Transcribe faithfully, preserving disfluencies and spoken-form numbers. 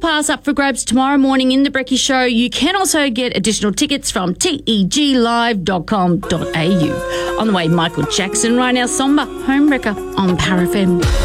pass up for grabs tomorrow morning in the Brekkie Show. You can also get additional tickets from T E G live dot com dot A U. On the way, Michael Jackson, right now, Somber, Homewrecker on Power F M.